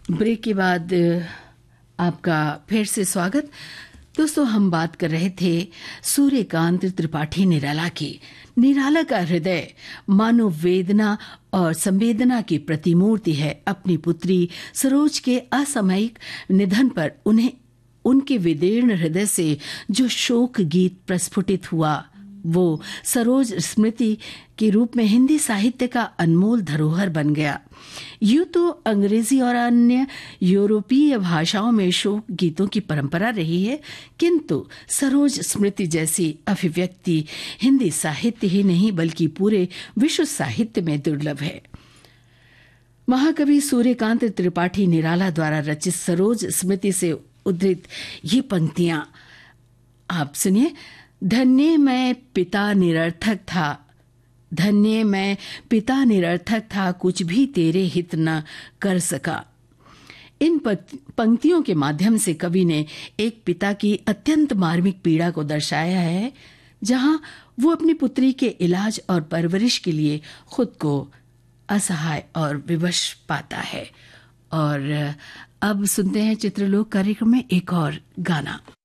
Break के बाद आपका फिर से स्वागत। दोस्तों, हम बात कर रहे थे सूर्यकांत त्रिपाठी निराला की। निराला का हृदय मानव वेदना और संवेदना की प्रतिमूर्ति है। अपनी पुत्री सरोज के असामयिक निधन पर उन्हें उनके विदीर्ण हृदय से जो शोक गीत प्रस्फुटित हुआ, वो सरोज स्मृति के रूप में हिंदी साहित्य का अनमोल धरोहर बन गया। यूं तो अंग्रेजी और अन्य यूरोपीय भाषाओं में शोक गीतों की परंपरा रही है, किंतु सरोज स्मृति जैसी अभिव्यक्ति हिंदी साहित्य ही नहीं बल्कि पूरे विश्व साहित्य में दुर्लभ है। महाकवि सूर्यकांत त्रिपाठी निराला द्वारा रचित सरोज स्मृति से उद्धृत ये पंक्तियां आप सुनिए। धन्य मैं पिता निरर्थक था, धन्य मैं पिता निरर्थक था, कुछ भी तेरे हित न कर सका। इन पंक्तियों के माध्यम से कवि ने एक पिता की अत्यंत मार्मिक पीड़ा को दर्शाया है, जहां वो अपनी पुत्री के इलाज और परवरिश के लिए खुद को असहाय और विवश पाता है। और अब सुनते हैं चित्रलोक कार्यक्रम में एक और गाना।